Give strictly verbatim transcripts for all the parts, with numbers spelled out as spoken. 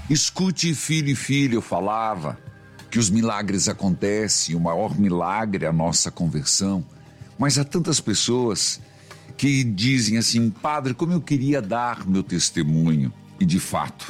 Escute, filho e filha, eu falava que os milagres acontecem, o maior milagre é a nossa conversão. Mas há tantas pessoas que dizem assim: padre, como eu queria dar meu testemunho. E de fato,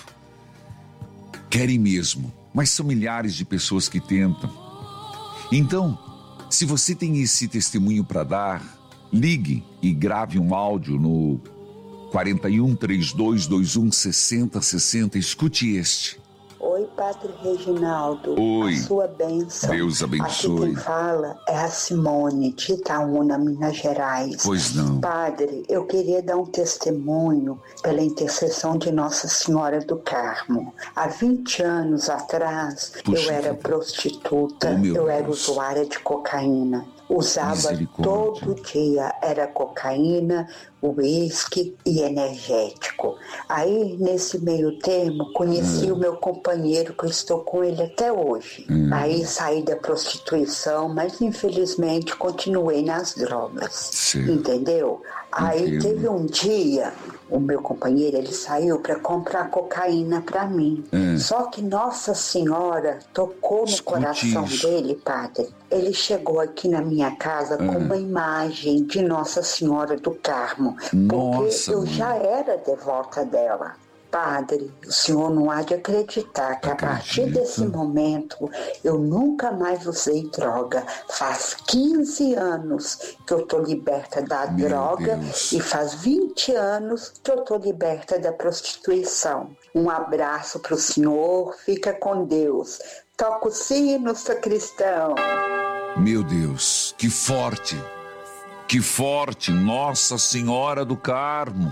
querem mesmo, mas são milhares de pessoas que tentam. Então, se você tem esse testemunho para dar, ligue e grave um áudio no quarenta e um, trinta e dois, vinte e um, sessenta, sessenta. Escute este. Oi, Padre Reginaldo. Oi. A sua bênção. Deus abençoe. Aqui quem fala é a Simone, de Itaúna, Minas Gerais. Pois não. Padre, eu queria dar um testemunho pela intercessão de Nossa Senhora do Carmo. Há vinte anos atrás, Puxa eu era vida. prostituta, oh, eu era Deus. usuária de cocaína. Usava todo dia, era cocaína, uísque e energético. Aí, nesse meio termo, conheci hum. o meu companheiro, que eu estou com ele até hoje. Hum. Aí saí da prostituição, mas infelizmente continuei nas drogas. Sim. Entendeu? Aí Entendo. teve um dia, o meu companheiro, ele saiu para comprar cocaína para mim. Hum. Só que Nossa Senhora tocou no Escute coração isso. dele, padre. Ele chegou aqui na minha casa hum. com uma imagem de Nossa Senhora do Carmo. Nossa, porque eu mãe. já era devota dela. Padre, o senhor não há de acreditar que Acredito. a partir desse momento eu nunca mais usei droga. Faz quinze anos que eu estou liberta da Meu droga Deus. e faz vinte anos que eu estou liberta da prostituição. Um abraço para o senhor, fica com Deus. Toca o sino, sacristão. Meu Deus, que forte, que forte, Nossa Senhora do Carmo.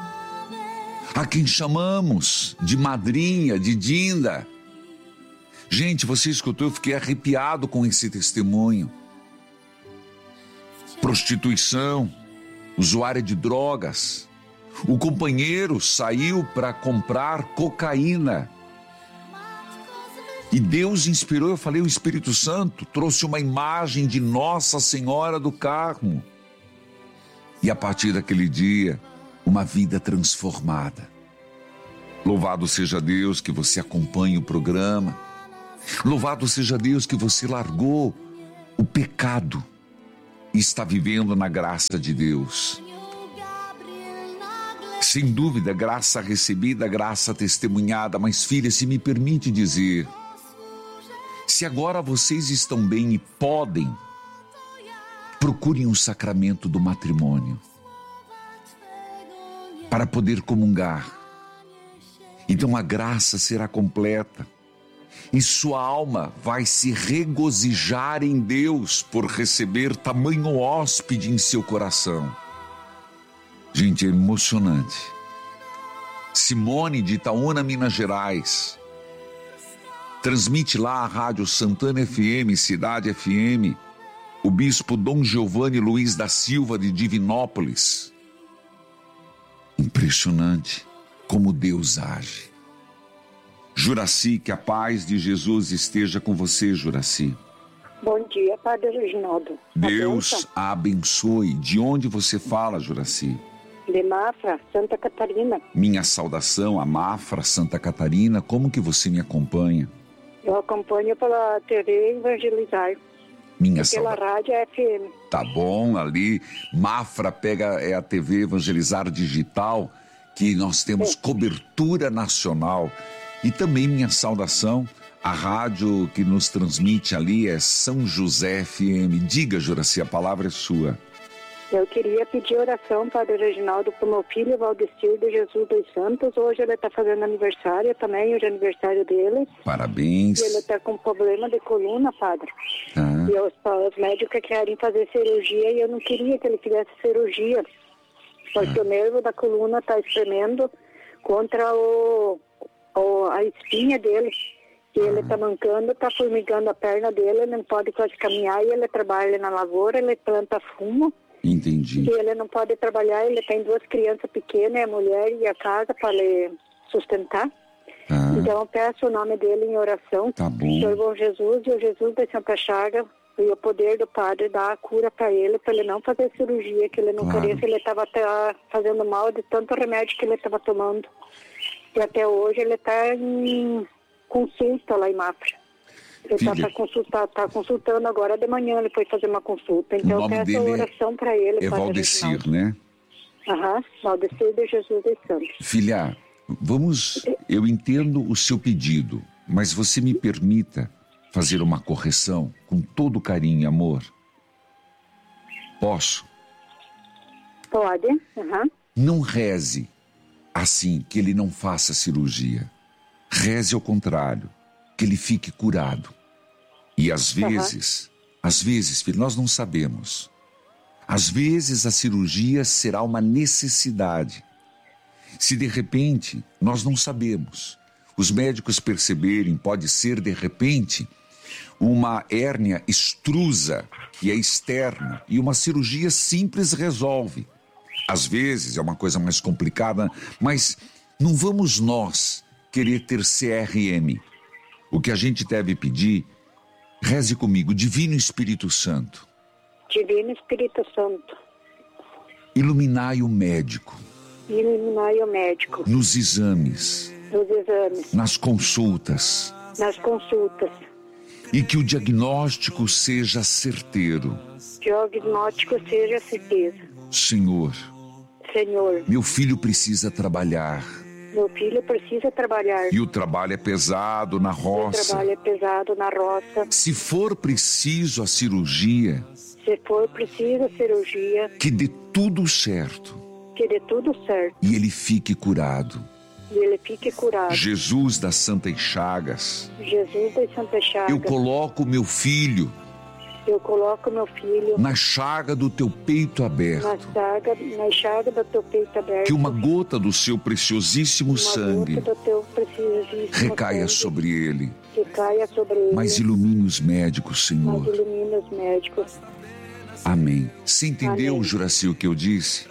A quem chamamos de madrinha, de Dinda. Gente, você escutou, eu fiquei arrepiado com esse testemunho. Prostituição, usuária de drogas. O companheiro saiu para comprar cocaína. E Deus inspirou, eu falei, o Espírito Santo trouxe uma imagem de Nossa Senhora do Carmo. E a partir daquele dia, uma vida transformada. Louvado seja Deus que você acompanha o programa. Louvado seja Deus que você largou o pecado e está vivendo na graça de Deus. Sem dúvida, graça recebida, graça testemunhada. Mas filha, se me permite dizer, se agora vocês estão bem e podem, procurem o sacramento do matrimônio para poder comungar. Então a graça será completa e sua alma vai se regozijar em Deus por receber tamanho hóspede em seu coração. Gente, é emocionante. Simone de Itaúna, Minas Gerais, transmite lá a Rádio Santana F M, Cidade F M, o bispo Dom Giovanni Luiz da Silva de Divinópolis. Impressionante como Deus age. Juraci, que a paz de Jesus esteja com você, Juraci. Bom dia, Padre Reginaldo. Deus a abençoe. De onde você fala, Juraci? De Mafra, Santa Catarina. Minha saudação a Mafra, Santa Catarina. Como que você me acompanha? Eu acompanho pela T V Evangelizar. Minha e pela sauda... rádio F M. Tá bom, ali. Mafra pega é a T V Evangelizar Digital, que nós temos Sim. cobertura nacional. E também minha saudação, a rádio que nos transmite ali é São José F M. Diga, Juraci, a palavra é sua. Eu queria pedir oração, Padre Reginaldo, para o meu filho Valdecir de Jesus dos Santos. Hoje ele está fazendo aniversário também, hoje é aniversário dele. Parabéns. E ele está com problema de coluna, Padre. Ah. E os, os médicos querem fazer cirurgia e eu não queria que ele fizesse cirurgia, porque ah. o nervo da coluna está espremendo contra o, o, a espinha dele. E ele está mancando, está formigando a perna dele, ele não pode quase caminhar, e ele trabalha na lavoura, ele planta fumo. Entendi. E ele não pode trabalhar, ele tem duas crianças pequenas, a mulher e a casa para ele sustentar. Ah. Então eu peço o nome dele em oração. Tá bom. Senhor bom Jesus e o Jesus da Santa Chaga, e o poder do Padre dar a cura para ele, para ele não fazer cirurgia, que ele não claro. queria, que ele estava fazendo mal de tanto remédio que ele estava tomando. E até hoje ele está em consulta lá em Mafra. Ele está consulta, tá consultando agora de manhã, ele foi fazer uma consulta. Então eu peço oração para ele. É Valdecir, né? Aham, Valdecir de Jesus dos Santos. Filha, vamos, eu entendo o seu pedido, mas você me permita fazer uma correção com todo carinho e amor? Posso? Pode, aham. Não reze assim, que ele não faça cirurgia. Reze ao contrário, que ele fique curado. E às vezes, uhum. às vezes, filho, nós não sabemos. Às vezes a cirurgia será uma necessidade. Se de repente, nós não sabemos. Os médicos perceberem, pode ser de repente, uma hérnia extrusa, que é externa, e uma cirurgia simples resolve. Às vezes é uma coisa mais complicada, mas não vamos nós querer ter C R M. O que a gente deve pedir, reze comigo, Divino Espírito Santo. Divino Espírito Santo. Iluminai o médico. Iluminai o médico. Nos exames. Nos exames. Nas consultas. Nas consultas. E que o diagnóstico seja certeiro. Diagnóstico seja certeza. Senhor. Senhor. Meu filho precisa trabalhar. Meu filho precisa trabalhar. E o trabalho é pesado na roça. O trabalho é pesado na roça. Se for preciso a cirurgia. Se for preciso a cirurgia. Que dê tudo certo. Que dê tudo certo. E ele fique curado. E ele fique curado. Jesus das Santas Chagas. Jesus das Santas Chagas. Eu coloco meu filho. Eu coloco meu filho na chaga do teu peito aberto. Na chaga, na chaga do teu peito aberto. Que uma gota do seu preciosíssimo uma sangue gota do teu preciosíssimo recaia sangue, sobre ele. Recaia sobre ele. Mas ilumine os médicos, Senhor. Mas ilumine os médicos. Amém. Você entendeu, Amém. Juraci, o que eu disse?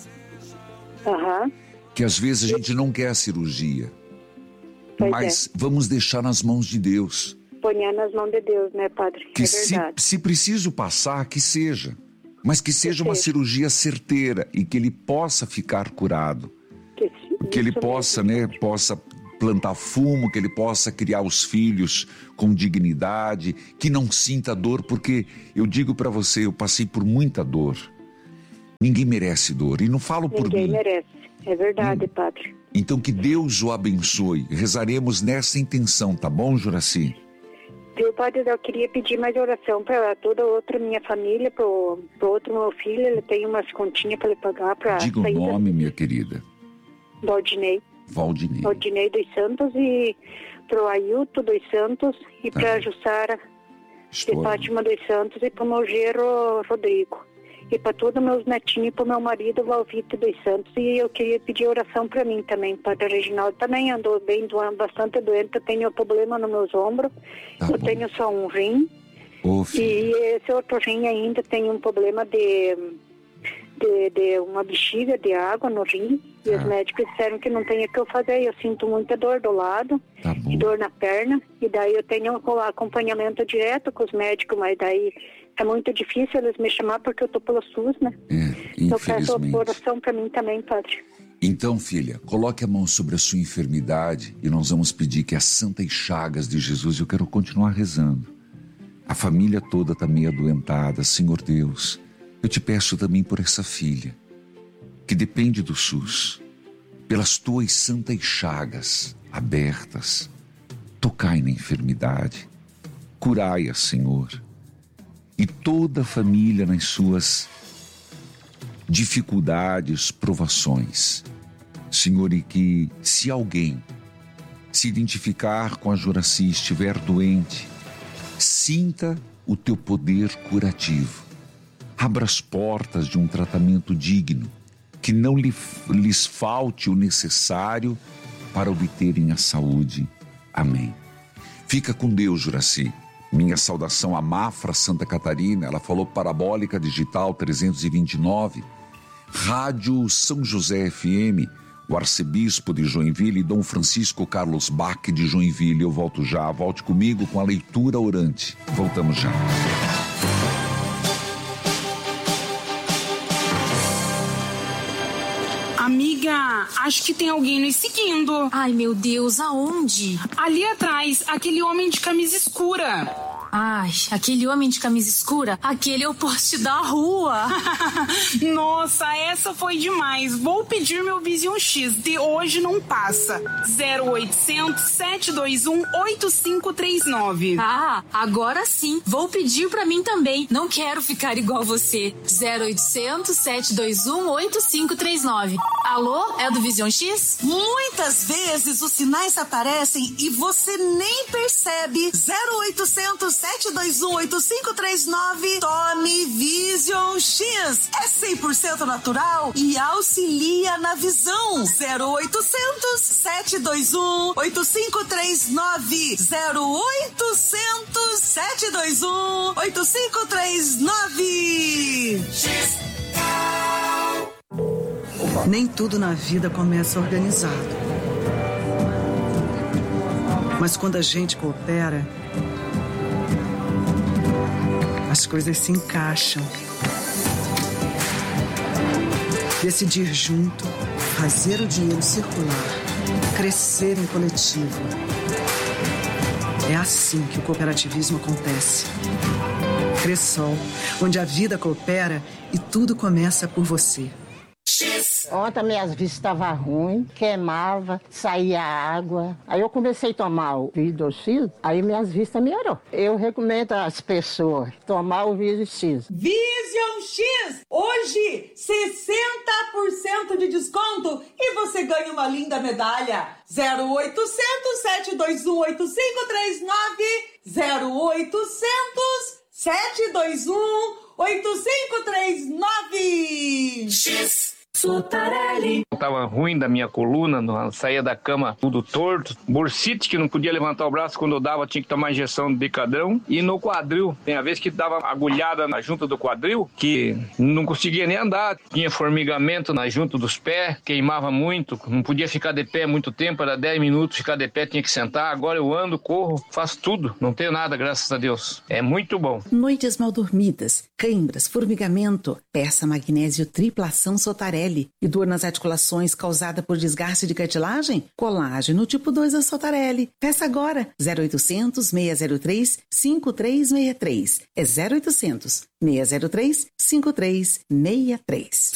Aham. Que às vezes a gente não quer a cirurgia. Pois mas é. Vamos deixar nas mãos de Deus. Ponhar nas mãos de Deus, né, Padre? Que é se, verdade. se preciso passar, que seja. Mas que seja que uma seja. cirurgia certeira e que ele possa ficar curado. Que, Que ele possa, mesmo. né, possa plantar fumo, que ele possa criar os filhos com dignidade, que não sinta dor, porque eu digo para você, eu passei por muita dor. Ninguém merece dor, e não falo por Ninguém mim. merece, é verdade, Hum. Padre. Então que Deus o abençoe. Rezaremos nessa intenção, tá bom, Juraci? Viu, Padre, eu queria pedir mais oração para toda outra minha família, para o outro meu filho, ele tem umas continhas para ele pagar para Diga o nome, minha querida. Valdinei. Valdinei. Valdinei dos Santos e para o Ailton dos Santos e para a Jussara de Fátima dos Santos e para o meu genro Rodrigo. E para todos meus netinhos e para o meu marido Valvito dos Santos. E eu queria pedir oração para mim também, Padre Reginaldo. Também andou bem, bastante doente, eu tenho problema nos meus ombros, Tá eu bom. tenho só um rim. Ô, E esse outro rim ainda tem um problema de, de, de uma bexiga de água no rim. E Ah. os médicos disseram que não tem o que eu fazer. Eu sinto muita dor do lado, Tá bom. e dor na perna. E daí eu tenho um acompanhamento direto com os médicos, mas daí é muito difícil eles me chamar porque eu tô pelo SUS, né? É, Eu peço infelizmente. oração para mim também, Padre. Então, filha, coloque a mão sobre a sua enfermidade e nós vamos pedir que as santas chagas de Jesus, eu quero continuar rezando. A família toda está meio adoentada, Senhor Deus. Eu te peço também por essa filha, que depende do SUS, pelas tuas santas chagas abertas. Tocai na enfermidade, curai-a, Senhor. E toda a família nas suas dificuldades, provações. Senhor, e que se alguém se identificar com a Juraci e estiver doente, sinta o teu poder curativo. Abra as portas de um tratamento digno, que não lhe, lhes falte o necessário para obterem a saúde. Amém. Fica com Deus, Juraci. Minha saudação a Mafra, Santa Catarina. Ela falou Parabólica Digital trezentos e vinte e nove, Rádio São José F M, o arcebispo de Joinville, Dom Francisco Carlos Bach de Joinville. Eu volto já, volte comigo com a leitura orante. Voltamos já. A Amiga, acho que tem alguém nos seguindo. Ai, meu Deus, aonde? Ali atrás, aquele homem de camisa escura. Ai, aquele homem de camisa escura, aquele é o poste da rua. Nossa, essa foi demais. Vou pedir meu Vision X, de hoje não passa. zero oitocentos, sete dois um, oito cinco três nove. Ah, agora sim. Vou pedir pra mim também. Não quero ficar igual você. zero oitocentos, sete dois um, oito cinco três nove. Alô, é do Vision X? Muitas vezes os sinais aparecem e você nem percebe. zero oitocentos, sete dois um, oito cinco três nove. Tome Vision X. É cem por cento natural e auxilia na visão. zero oitocentos, sete dois um, oito cinco três nove. zero oitocentos, sete dois um, oito cinco três nove. Nem tudo na vida começa organizado. Mas quando a gente coopera, as coisas se encaixam. Decidir junto, fazer o dinheiro circular, crescer em coletivo. É assim que o cooperativismo acontece. Cressol, onde a vida coopera e tudo começa por você. Ontem minhas vistas estavam ruins, queimava, saía água. Aí eu comecei a tomar o Vision X, aí minhas vistas melhorou. Eu recomendo às pessoas tomar o Vision X. Vision X! Hoje, sessenta por cento de desconto e você ganha uma linda medalha. zero oitocentos, sete dois um, oito cinco três nove. zero oitocentos, sete dois um, oito cinco três nove. X! Sotarelli. Tava ruim da minha coluna, não saía da cama tudo torto. Bursite, que não podia levantar o braço quando eu dava, tinha que tomar injeção de bicadrão. E no quadril, tem a vez que dava agulhada na junta do quadril, que não conseguia nem andar. Tinha formigamento na junta dos pés, queimava muito, não podia ficar de pé muito tempo, era dez minutos, ficar de pé tinha que sentar. Agora eu ando, corro, faço tudo, não tenho nada, graças a Deus. É muito bom. Noites mal dormidas, câimbras, formigamento, peça magnésio tripla ação Sotarelli. E dor nas articulações causada por desgaste de cartilagem? Colágeno tipo dois da Sotarelli. Peça agora. zero oitocentos, seis zero três, cinco três seis três. É zero oitocentos, seis zero três, cinco três seis três.